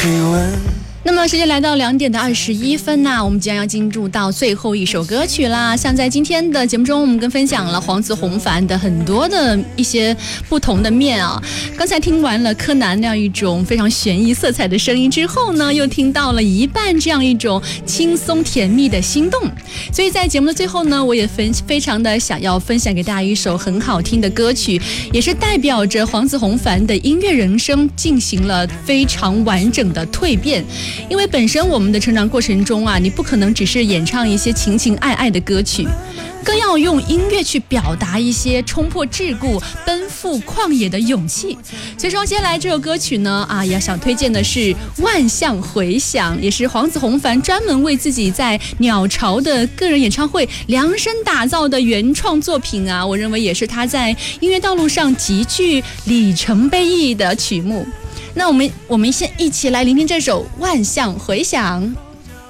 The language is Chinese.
那么时间来到2点21分我们将要进入到最后一首歌曲啦。像在今天的节目中，我们跟分享了黄子弘凡的很多的一些不同的面刚才听完了柯南那样一种非常悬疑色彩的声音之后呢，又听到了一半这样一种轻松甜蜜的心动。所以在节目的最后呢，我也非常的想要分享给大家一首很好听的歌曲，也是代表着黄子弘凡的音乐人生进行了非常完整的蜕变。因为本身我们的成长过程中你不可能只是演唱一些情情爱爱的歌曲，更要用音乐去表达一些冲破桎梏、奔赴旷野的勇气。所以说接下来这首歌曲呢也想推荐的是《万象回响》，也是黄子弘凡专门为自己在鸟巢的个人演唱会量身打造的原创作品我认为也是他在音乐道路上极具里程碑意义的曲目。那我们先一起来聆听这首《万象回响》。